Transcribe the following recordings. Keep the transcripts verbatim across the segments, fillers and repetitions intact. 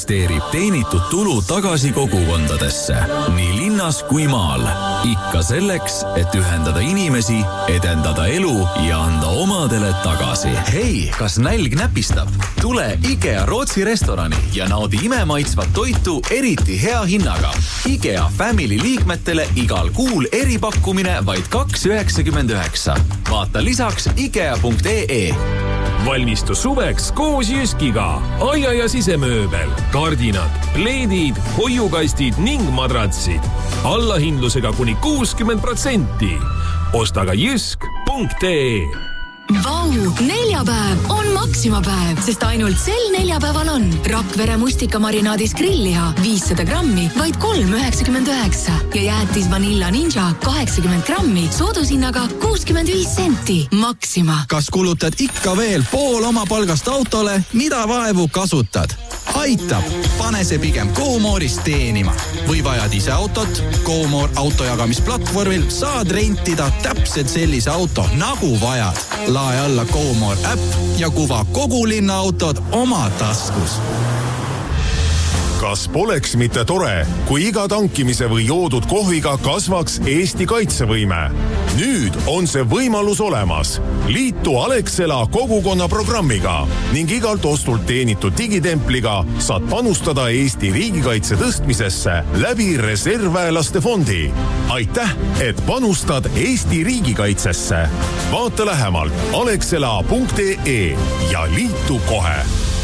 Teerib teenitud tulu tagasi kogukondadesse, nii linnas kui maal. Ikka selleks, et ühendada inimesi, edendada elu ja anda omadele tagasi. Hei, kas nälg näpistab? Tule IKEA Rootsi restorani ja naudi imemaitsvat toitu eriti hea hinnaga. IKEA Family liikmetele igal kuul eripakkumine vaid kaks üheksakümmend üheksa. Vaata lisaks ikea punkt ee. Valmistu suveks koos Jyskiga. Aia ja sisemööbel, kardinad, pleedid, hoiukastid ning madratsid. Allahindlusega kuni kuuskümmend protsenti. Osta ka jysk punkt ee. Vau, neljapäev on Maxima päev, sest ainult sel neljapäeval on Rakvere mustikamarinaadis grillliha viissada grammi, vaid kolm üheksakümmend üheksa ja jäätis Vanilla Ninja kaheksakümmend grammi soodushinnaga kuuskümmend viis senti. Maxima. Kas kulutad ikka veel pool oma palgast autole, mida vaevu kasutad? Aitab, pane see pigem GoMore'ist teenima. Või vajad ise autot? GoMore autojagamisplatvormil saad rentida täpselt sellise auto, nagu vajad. Lae alla GoMore äpp ja kuva kogu linna autod oma taskus. Kas poleks mitte tore, kui iga tankimise või joodud kohviga kasvaks Eesti kaitsevõime? Nüüd on see võimalus olemas. Liitu Alexela kogukonna programmiga ning igalt ostult teenitud digitempliga saad panustada Eesti riigikaitse tõstmisesse läbi reservväelaste fondi. Aitäh, et panustad Eesti riigikaitsesse. Vaata lähemalt alexela punkt ee ja liitu kohe.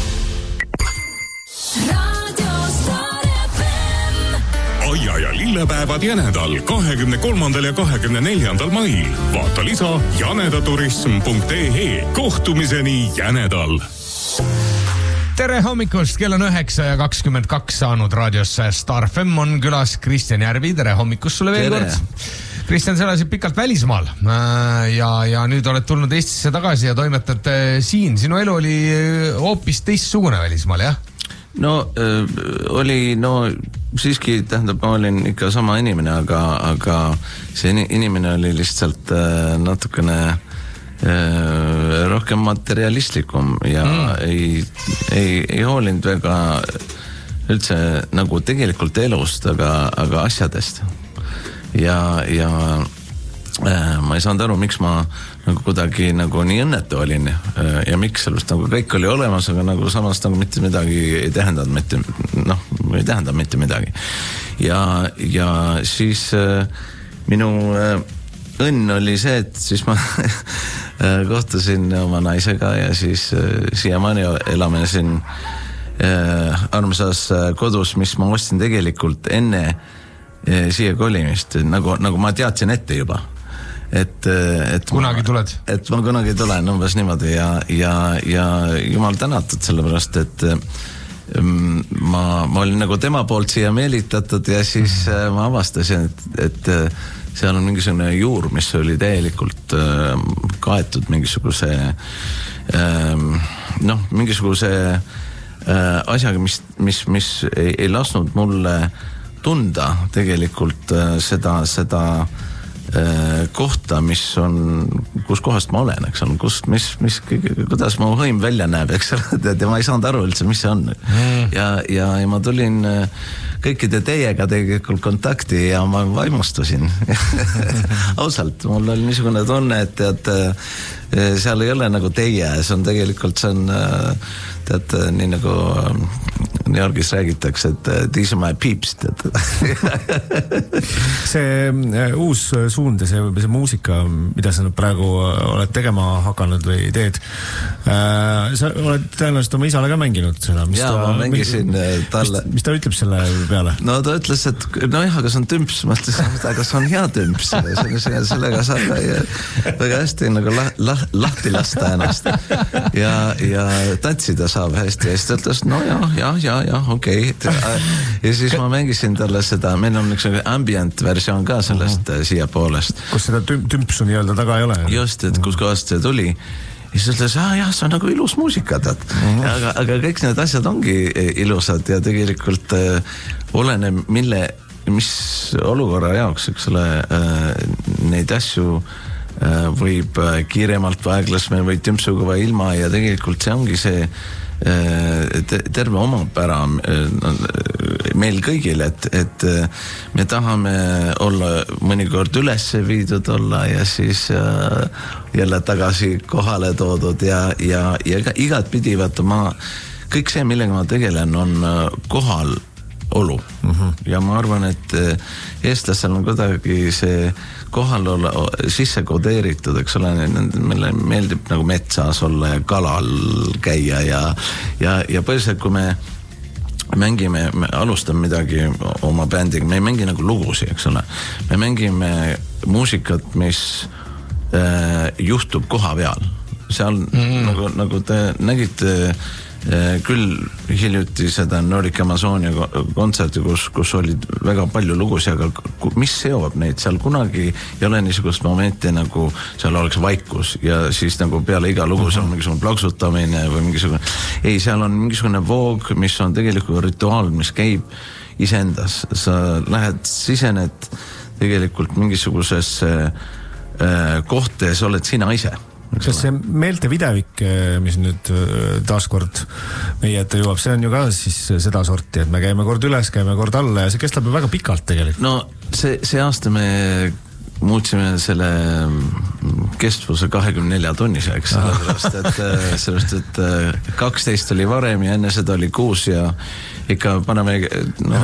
Aia ja lillepäevad Jänedal kahekümne kolmandal ja kahekümne neljandal mail. Vaata lisa janedaturism punkt ee. Kohtumiseni Jänedal. Tere hommikust, kell on üheksa ja kakskümmend kaks saanud raadiosse. Star F M on külas Kristjan Järvi. Tere hommikust sulle veel kord. Kristjan, sa elasid pikalt välismaal ja, ja nüüd oled tulnud Eestisse tagasi ja toimetad siin. Sinu elu oli hoopis teistsugune välismaal, jah? No äh, oli, no siiski tähendab, ma olin ikka sama inimene, aga, aga see inimene oli lihtsalt äh, natukene äh, rohkem materialistlikum ja mm. ei, ei, ei hoolinud väga üldse nagu tegelikult elust, aga, aga asjadest. Ja, ja äh, ma ei saanud aru, miks ma nagu kuidagi nagu nii õnnetu olin ja miks sellest nagu kõik oli olemas, aga nagu samas nagu mitte midagi ei tähendanud, mitte, noh, ei tähendanud mitte midagi. Ja, ja siis äh, minu äh, õnn oli see, et siis ma kohtusin oma naisega ja siis äh, siiamaani elame siin äh, armsas kodus, mis ma ostsin tegelikult enne äh, siia kolimist, nagu, nagu ma teadsin ette juba. Et, et kunagi ma, tuled? Et ma kunagi tulen umbes niimoodi ja, ja, ja jumal tänatud sellepärast, et ma, ma olin nagu tema poolt siia meelitatud ja siis ma avastasin, et, et seal on mingisugune juur, mis oli täielikult kaetud mingisuguse noh, mingisuguse asjaga, mis, mis, mis ei, ei lasnud mulle tunda tegelikult seda, seda kohta, mis on, kus kohast ma olen, eks on, kus, mis, mis, kuidas mu hõim välja näeb, eks ole, ja ma ei saanud aru üldse, mis see on. Ja, ja, ja ma tulin kõikide teiega tegelikult kontakti ja ma vaimustusin. Ausalt, mul oli niisugune tunne, et tead, seal ei ole nagu teie, see on tegelikult, see on, tead, nii nagu New Yorgis räägitakse, et these are my peeps, tead. See uus suund ja see, see muusika, mida sa praegu oled tegema hakanud või teed, sa oled tõenäoliselt oma isale ka mänginud seda. Mis ja, ta, ma mängisin mis, talle. Mis, mis ta ütleb selle peale? No ta ütles, et no jah, aga see on tümps. Ma ütlesin, aga see on hea tümps. Sellega saab väga hästi nagu lah, lah, lahti lasta ennast. Ja, ja tantsida saab hästi. Ja siis ta ütles, no jah, jah, jah, jah, okei. Okay. Ja siis ma mängisin talle seda, meil on üks ambient versioon ka sellest uh-huh. siia poolest. Kus seda tümpsu nii-öelda taga ei ole? Just, et kus kohast see tuli. Ja siis ütles, ah, jah, see on nagu ilus muusika, tead. Uh-huh. Aga, aga kõik need asjad ongi ilusad ja tegelikult äh, oleneb mille, mis olukorra jaoks, eks ole, äh, neid asju äh, võib kiiremalt või aeglasmel või tümpsuga või ilma ja tegelikult see ongi see terve omapära meil kõigil, et, et me tahame olla mõnikord üles viidud olla ja siis jälle tagasi kohale toodud ja, ja, ja igat pidi vaata ma, kõik see, millega ma tegelen, on kohal olu. Mm-hmm. Ja ma arvan, et eestlasel on kuidagi see kohal olla sisse kodeeritud, eks ole, meile meeldib nagu metsas olla ja kalal käia ja, ja, ja põhiliselt, kui me mängime, me alustame midagi oma bändiga, me ei mängi nagu lugusi, eks ole. Me mängime muusikat, mis äh, juhtub koha peal. Seal mm-hmm. nagu, nagu te nägite küll hiljuti seda Nordic Amazonia kontserti, kus, kus olid väga palju lugusi, aga mis seob neid? Seal kunagi ei ole niisugust momenti, nagu seal oleks vaikus ja siis nagu peale iga lugu seal on mingisugune plaksutamine või mingisugune... Ei, seal on mingisugune voog, mis on tegelikult rituaal, mis käib iseendas. Sa lähed, sisened tegelikult mingisugusesse äh, kohta ja sa oled sina ise. Kas see Meelte videvik, mis nüüd taaskord meie ette jõuab, see on ju ka siis seda sorti, et me käime kord üles, käime kord alla ja see kestab ju väga pikalt tegelikult. No see, see aasta me muutsime selle kestvuse kahekümne nelja tunniseks, sellepärast, et, sellepärast, et kaksteist oli varem ja enne seda oli kuus ja ikka paneme no,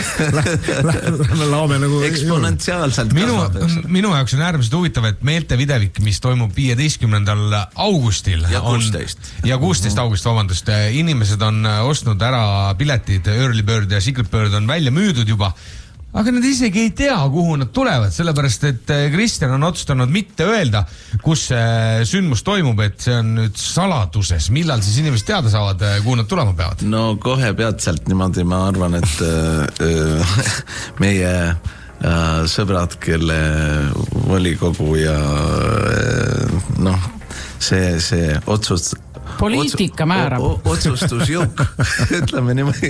laame nagu eksponentsiaalselt minu, minu jaoks on äärmiselt huvitav, et Meelte videvik, mis toimub viieteistkümnendal augustil ja kuusteist on, ja kuusteist august, vabandust, inimesed on ostnud ära piletid, Early Bird ja Secret Bird on välja müüdud juba, aga nad isegi ei tea, kuhu nad tulevad, sellepärast, et Kristjan on otsustanud mitte öelda, kus see sündmus toimub, et see on nüüd saladuses. Millal siis inimesed teada saavad, kuhu nad tulema peavad? No kohe peatselt niimoodi ma arvan, et äh, meie äh, sõbrad, kelle volikogu ja äh, noh, see, see otsus poliitika määrab. Otsustusjõuk, ütleme niimoodi.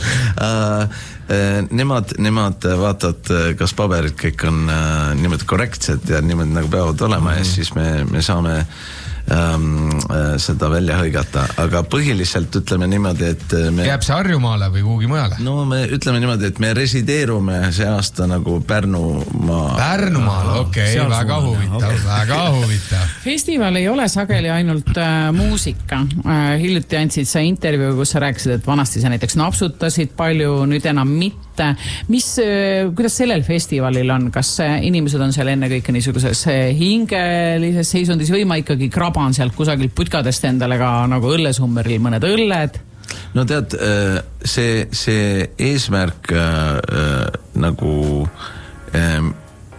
Nemad, nemad vaatavad, kas paberid kõik on niimoodi korrektsed ja niimoodi nagu peavad olema mm-hmm. ja siis me, me saame ähm, seda välja hõigata, aga põhiliselt ütleme niimoodi, et me... Jääb see Harjumaale või kuhugi mujale? No me ütleme niimoodi, et me resideerume see aasta nagu Pärnumaa. Pärnumaal, okei, okay, väga huvitav, okay. väga huvitav. Festival ei ole sageli ainult äh, muusika. Äh, hiljuti andsid sa intervjuu, kus sa rääkisid, et vanasti sa näiteks napsutasid palju, nüüd enam mitte. Mis, äh, kuidas sellel festivalil on? Kas äh, inimesed on seal enne kõik niisuguses äh, hingelises seisundis või ma ikkagi kraban sealt kusagil putkadest endale ka nagu õllesummeril mõned õlled? No tead, see, see eesmärk äh, nagu äh,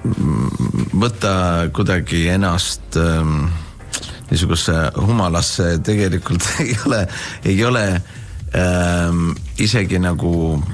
võtta kuidagi ennast äh, niisuguse humalasse tegelikult ei ole, ei ole äh, isegi nagu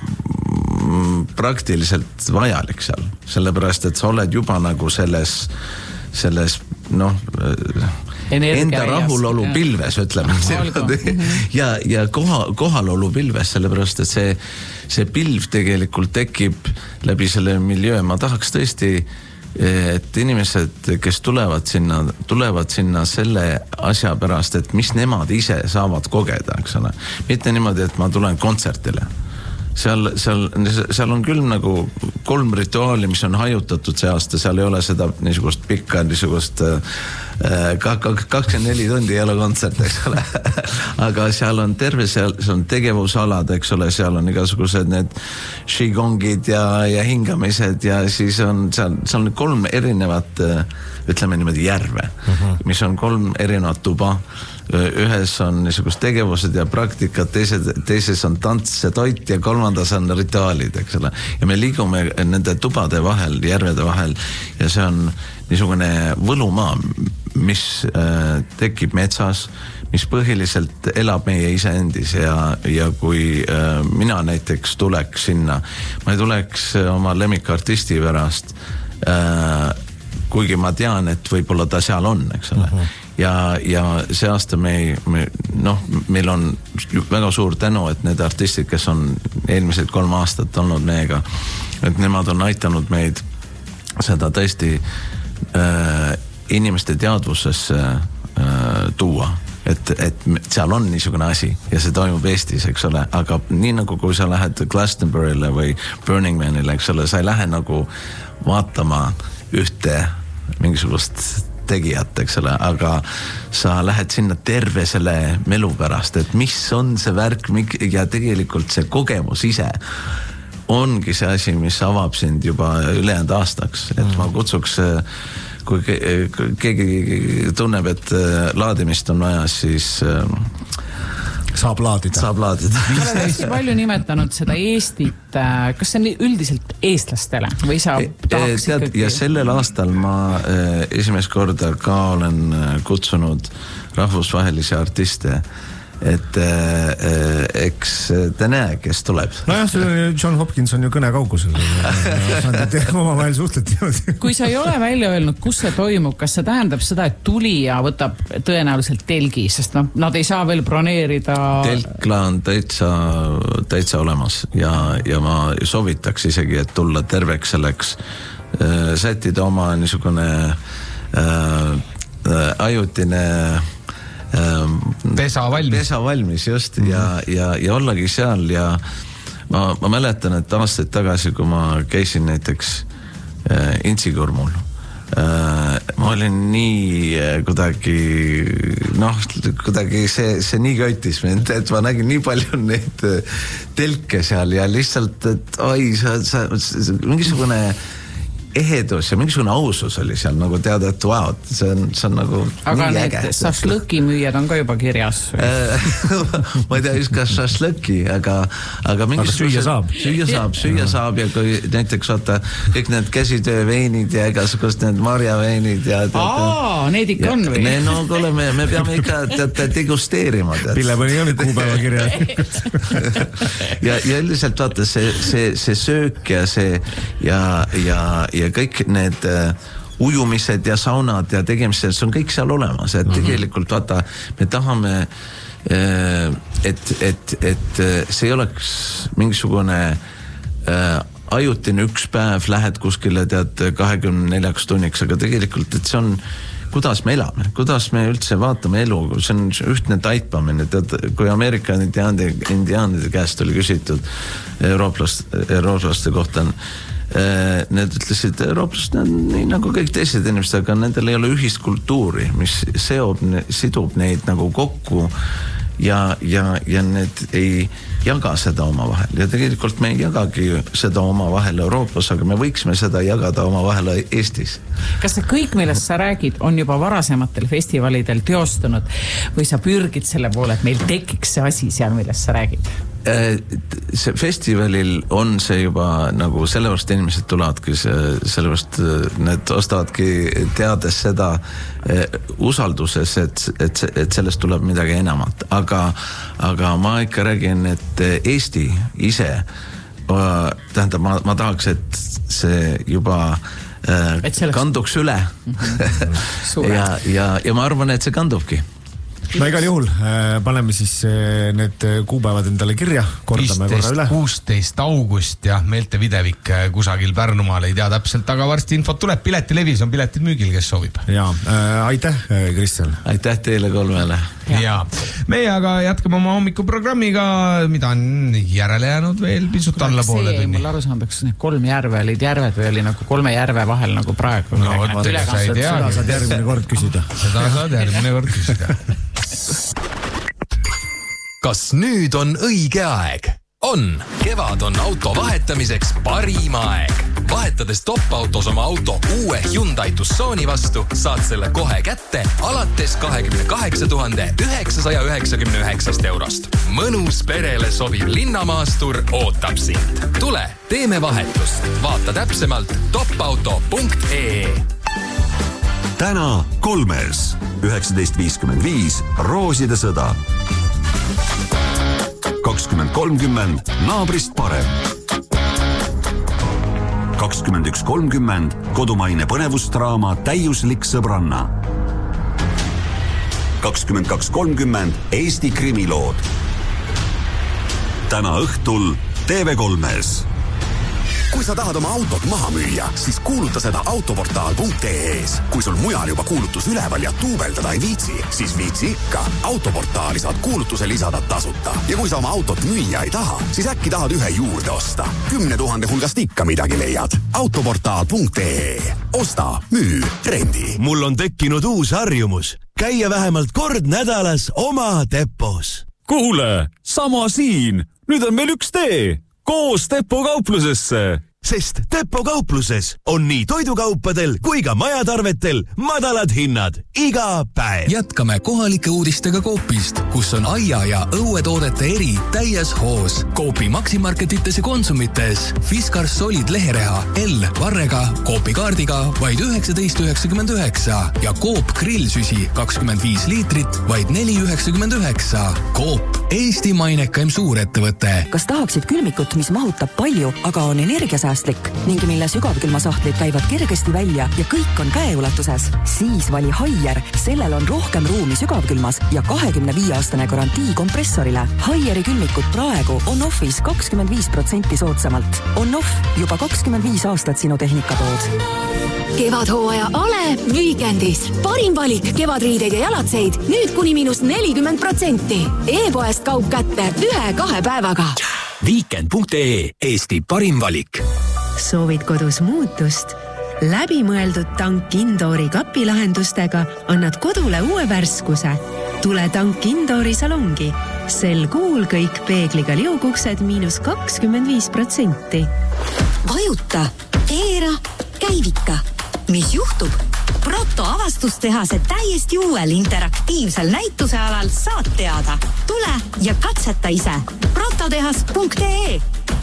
praktiliselt vajalik seal, sellepärast, et sa oled juba nagu selles, selles noh, enda rahulolu pilves, ütleme. ja, ja koha, kohalolu pilves, sellepärast, et see, see pilv tegelikult tekib läbi selle miljöö. Ma tahaks tõesti, et inimesed, kes tulevad sinna, tulevad sinna selle asja pärast, et mis nemad ise saavad kogeda, eks ole. Mitte niimoodi, et ma tulen kontsertile. Seal, seal, seal on küll nagu kolm rituaali, mis on hajutatud see aasta, seal ei ole seda niisugust pikka, niisugust äh, kakskümmend neli tundi ei ole kontsert, eks ole. Aga seal on terve, seal, seal on tegevusalad, eks ole, seal on igasugused need shigongid ja, ja hingamised ja siis on seal, seal on kolm erinevat, ütleme niimoodi järve, uh-huh. mis on kolm erinevat tuba. Ühes on niisugust tegevused ja praktikad, teises, teises on tants ja toit ja kolmandas on rituaalid, eks ole. Ja me liigume nende tubade vahel, järvede vahel ja see on niisugune võlumaa, mis äh, tekib metsas, mis põhiliselt elab meie iseendis ja, ja kui äh, mina näiteks tuleks sinna, ma ei tuleks oma lemmikartisti pärast, äh, kuigi ma tean, et võib-olla ta seal on, eks ole. Uh-huh. Ja, ja see aasta me, me, noh, meil on väga suur tänu, et need artistid, kes on eelmised kolm aastat olnud meiega, et nemad on aitanud meid seda tõesti äh, inimeste teadvusesse äh, tuua. et, et seal on niisugune asi ja see toimub Eestis, eks ole, aga nii nagu kui sa lähed Glastonbury'le või Burning Man'ile, eks ole, sa ei lähe nagu vaatama ühte mingisugust tegijat, eks ole, aga sa lähed sinna terve selle melu pärast, et mis on see värk ja tegelikult see kogemus ise ongi see asi, mis avab sind juba ülejäänud aastaks, et ma kutsuks, kui keegi tunneb, et laadimist on vaja, siis saab laadida. Saab laadida. Sa oled hästi palju nimetanud seda Eestit, kas see on eestlastele või sa tahaks Tead, ikkagi? Ja sellel aastal ma esimest korda ka olen kutsunud rahvusvahelisi artiste, et äh, eks te näe, kes tuleb. Nojah, see John Hopkins on ju kõne kaugusel. Oma vahel suhtleti. Kui sa ei ole välja öelnud, kus see toimub, kas see tähendab seda, et tulija võtab tõenäoliselt telgi, sest no, nad ei saa veel broneerida... Telkla on täitsa, täitsa olemas ja, ja ma soovitaks isegi, et tulla terveks selleks, äh, sättida oma niisugune äh, ajutine pesa valmis. Pesa valmis, just, ja, ja, ja ollagi seal ja ma, ma mäletan, et aastaid tagasi, kui ma käisin näiteks äh, Intsikurmul, äh, ma olin nii äh, kuidagi, noh, kuidagi see, see nii köitis mind, et ma nägin nii palju neid äh, telke seal ja lihtsalt, et oi, sa, sa, mingisugune ehedus ja mingisugune ausus oli seal nagu teada, et wow, see on, see on nagu aga nii äge. Aga need šašlõki müüjad on ka juba kirjas. Ma ei tea, just kas šašlõki, aga aga, aga süüa saab. Süüa saab, süüa saab ja kui näiteks vaata kõik need käsitööveinid ja igasugust need marjaveinid ja... Aa, need ikka ja, on või? Ne, no kuule, me, me peame ikka teate, degusteerima. Pille pani ka nüüd kuupäeva kirja. ja, ja üldiselt vaata see, see, see söök ja see ja, ja, ja ja kõik need uh, ujumised ja saunad ja tegemised, see on kõik seal olemas, et mm-hmm. tegelikult vaata, me tahame uh, et, et, et see ei oleks mingisugune uh, ajutine üks päev, lähed kuskile tead kahekümne neljaks tunniks, aga tegelikult, et see on kuidas me elame, kuidas me üldse vaatame elu, see on ühtne taipamine, tead, kui Ameerika indiaanide, indiaanide käest oli küsitud eurooplaste, eurooplaste kohta, need ütlesid, eurooplased on nii nagu kõik teised inimesed, aga nendel ei ole ühist kultuuri, mis seob, sidub neid nagu kokku ja, ja, ja need ei jaga seda oma vahel ja tegelikult me ei jagagi seda oma vahel Euroopas, aga me võiksime seda jagada oma vahel Eestis. Kas see kõik, millest sa räägid, on juba varasematel festivalidel teostunud või sa pürgid selle poole, et meil tekiks see asi seal, millest sa räägid? See festivalil on see juba nagu sellepärast inimesed tulevadki, sellepärast need ostavadki teades seda usalduses, et, et, et sellest tuleb midagi enamat, aga, aga ma ikka räägin, et Eesti ise tähendab, ma, ma tahaks, et see juba äh, sellest... kanduks üle ja, ja, ja ma arvan, et see kandubki. No igal juhul äh, paneme siis äh, need kuupäevad endale kirja, kordame korra üle. kuusteist august ja Meelte Videvik kusagil Pärnumaal, ei tea täpselt, aga varsti infot tuleb, piletilevis on piletid müügil, kes soovib. Ja, äh, aitäh, Kristjan. Aitäh teile kolmele. Ja. ja, meie aga jätkame oma hommikuprogrammiga, mida on järele jäänud veel pisut alla poole tunni. Mul aru saanud, kas kolm järve olid järved või oli nagu kolme järve vahel nagu praegu. No, võt, sa ei tea. Seda saad järgmine kord küsida. Seda saad järgmine kord küsida. Kas nüüd on õige aeg? On! Kevad on auto vahetamiseks parim aeg. Vahetades top-autos oma auto uue Hyundai Tucsoni vastu, saad selle kohe kätte alates kakskümmend kaheksa tuhande üheksasaja üheksakümne üheksast eurost. Mõnus perele sobiv linnamaastur ootab sind. Tule, teeme vahetust. Vaata täpsemalt topauto punkt ee. Täna kolmes, üheksateist viiskümmend viis, Rooside sõda. kakskümmend kolmkümmend, naabrist parem. kakskümmend üks kolmkümmend, kodumaine põnevustraama Täiuslik sõbranna. kakskümmend kaks kolmkümmend, Eesti krimilood. Täna õhtul T V kolmes. kui sa tahad oma autot maha müüa, siis kuuluta seda autoportaal punkt ee-s. Kui sul mujal juba kuulutus üleval ja tuubeldada ei viitsi, siis viitsi ikka. Autoportaali saad kuulutuse lisada tasuta. Ja kui sa oma autot müüa ei taha, siis äkki tahad ühe juurde osta. Kümne tuhande hulgast ikka midagi leiad. autoportaal punkt ee. Osta, müü, rendi. Mul on tekkinud uus harjumus. Käia vähemalt kord nädalas oma depos. Kuule, sama siin. Nüüd on meil üks tee. Koos Depo kauplusesse. Sest Depo kaupluses on nii toidukaupadel kui ka majatarvetel madalad hinnad iga päev. Jätkame kohalike uudistega Coopist, kus on aia ja õuetoodete eri täies hoos. Coopi maksimarketites ja konsumites Fiskar Solid lehereha L varrega Coopi kaardiga vaid üheksateist üheksakümmend üheksa ja Coop grillsüsi kakskümmend viis liitrit vaid neli üheksakümmend üheksa. Coop, Eesti mainekaim suurettevõte. Kas tahaksid külmikut, mis mahutab palju, aga on energiasäästlik ning mille sügavkülmasahtlid käivad kergesti välja ja kõik on käeulatuses? Siis vali Haier. Sellel on rohkem ruumi sügavkülmas ja kahekümne viie aastane garantii kompressorile. Haieri külmikut praegu on offis kakskümmend viis protsenti soodsamalt. On off juba kakskümmend viis aastat sinu tehnikatood. Kevadhooaja Ale Weekendis. Parim valik kevadriideid ja jalatseid. Nüüd kuni miinus nelikümmend protsenti. E-poest kaup kätte ühe-kahe päevaga. Weekend punkt ee. Eesti parim valik. Soovid kodus muutust? Läbimõeldud tank Indoori kapilahendustega annad kodule uue värskuse. Tule tank Indoori salongi. Sel kuul kõik peegliga liuguksed miinus kakskümmend viis protsenti. Vajuta, keera, käivita. Mis juhtub? Proto avastustehase täiesti uuel interaktiivsel näitusealal saad teada. Tule ja katseta ise. prototehas punkt ee.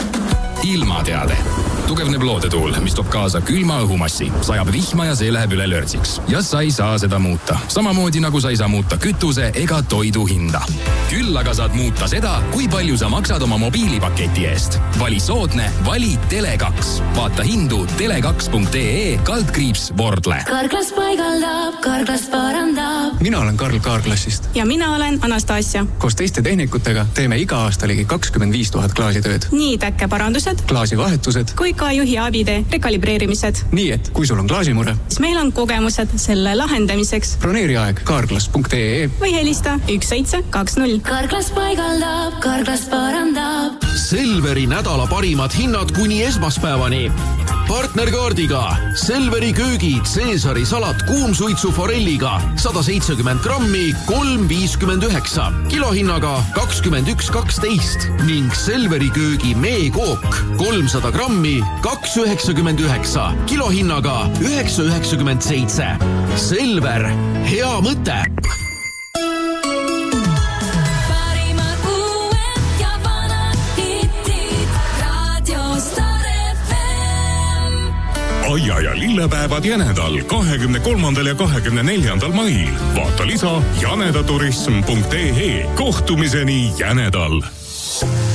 Ilmateade. Tugevneb loodetuul, mis toob kaasa külma õhumassi. Sajab vihma ja see läheb üle lörtsiks. Ja sa ei saa seda muuta. Samamoodi nagu sa ei saa muuta kütuse ega toidu hinda. Küll aga saad muuta seda, kui palju sa maksad oma mobiilipaketi eest. Vali soodne, vali Tele kaks. Vaata hindu tele kaks punkt ee kaldkriips Vordle. Karklas paigaldab, Karklas parandab. Mina olen Karl Kaarklassist. Ja mina olen Anastasia. Koos teiste tehnikutega teeme iga aasta ligi kakskümmend viis tuhat klaasitööd. Nii täkkeparandused, klaasivahetused kui ka juhi abide rekalibreerimised. Nii et kui sul on klaasimure, siis meil on kogemused selle lahendamiseks. Broneeri aeg karklas punkt ee või helista üks seitse kaks null. Karklas paigaldab, Karklas parandab. Selveri nädala parimad hinnad kuni esmaspäevani. Partnerkaardiga Selveri köögid Caesari salat kuumsuitsu forelliga sada seitsekümmend grammi kolm viiskümmend üheksa, kilohinnaga kakskümmend üks kaksteist ning Selveri köögi meekook kolmsada grammi kaks üheksakümmend üheksa, kilohinnaga üheksa üheksakümmend seitse. Selver, hea mõte! Aia ja lillepäevad Jänedal kahekümne kolmandal ja kahekümne neljandal mail. Vaata lisa janedaturism punkt ee. Kohtumiseni Jänedal.